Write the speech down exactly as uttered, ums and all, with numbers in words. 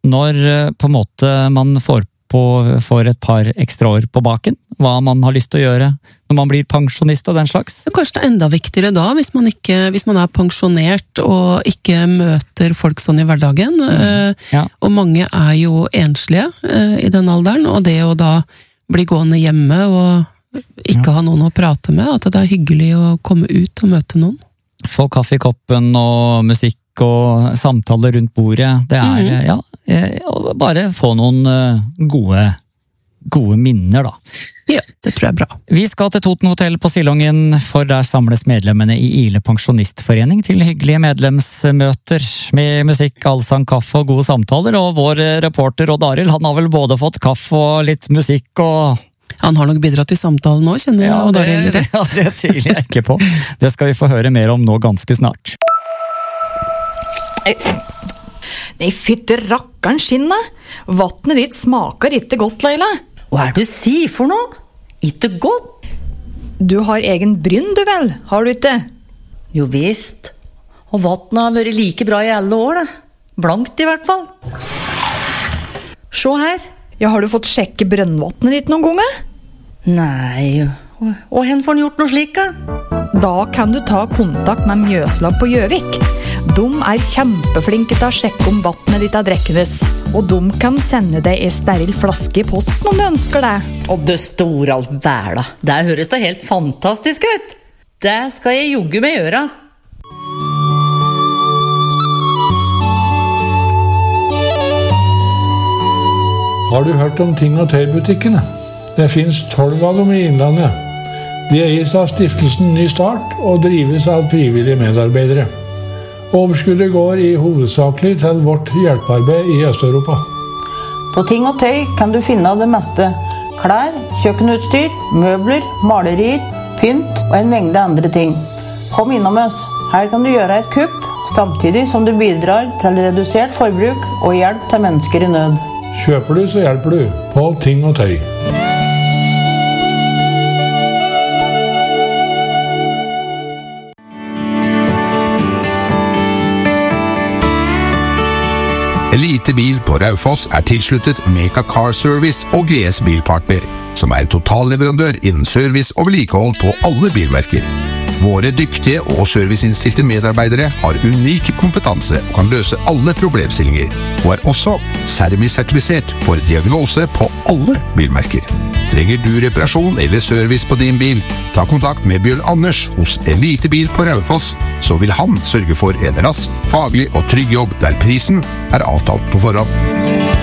når på en måte man får på for et par ekstra år på baken, hva man har lyst til å gjøre når man blir pensjonist og den slags. Kanskje det er enda viktigere da, hvis man, ikke, hvis man er pensjonert og ikke møter folk sånn i hverdagen. Mm. Ja. Og mange er jo enslige i den alderen, og det å da bli gående hjemme og ikke ja. Ha noen å prate med, at det er hyggelig å komme ut og møte noen. Få kaffe i koppen og musikk og samtaler rundt bordet, det er, mm. ja, bare få noen gode, gode minner da. Ja, det tror jeg er bra. Vi skal til Toten Hotel på Silongen, for der samles medlemmene i Ile Pensjonistforening til hyggelige medlemsmøter med musikk, allsang, kaffe og gode samtaler, og vår reporter Odd Arild, han har vel både fått kaffe og litt musikk og... Han har nok bidratt i samtalen nå, kjenner jeg. Ja, det, det, altså, det tviler jeg ikke på. Det skal vi få høre mer om nå ganske snart. Nei, fytte rakkeren skinna. Vattnet ditt smaker ikke godt, Leila. Hva er det du sier for noe? Ikke godt? Du har egen brynn, du vel, har du ikke? Jo visst. Og vattnet har vært like bra i alle år, da. Blankt i hvert fall. Se her. Ja, har du fått sjekke brønnvattnet ditt noen ganger? Nei, og hen får han gjort noe slik, da? Da kan du ta kontakt med Mjøslag på Gjøvik. De er kjempeflinke til å sjekke om vattnet ditt er drekkenes, og de kan sende deg en steril flaske i posten om du ønsker det. Og det store alt væla. Det høres da helt fantastisk ut. Det skal jeg jogge med gjøre. Har du hørt om Ting og Tøy-butikkene? Det finnes tolv av dem i Innlandet. De eies av stiftelsen Ny Start og drives av frivillige medarbeidere. Overskuddet går i hovedsakelig til vårt hjelpearbeid i Øst-Europa. På Ting og Tøy kan du finne det meste. Klær, kjøkkenutstyr, møbler, malerier, pynt og en mengde andre ting. Kom innom oss. Her kan du gjøre et kupp, samtidig som du bidrar til redusert forbruk og hjelp til mennesker i nød. Kjøper du, så hjelper du. På Ting og Tøy. Elitebil på Raufoss er tilsluttet Meka Car Service og G S Bilpartner, som er totalleverandør innen service og vedlikehold på alle bilmerker. Våre dyktige og serviceinnstilte medarbeidere har unik kompetanse og kan løse alle problemstillinger, og er også Servis-sertifisert for diagnose på alle bilmerker. Trenger du reparasjon eller service på din bil, ta kontakt med Bjørn Anders hos Elitebil på Raufoss, så vil han sørge for en rask, faglig og trygg jobb der prisen er avtalt på forhånd.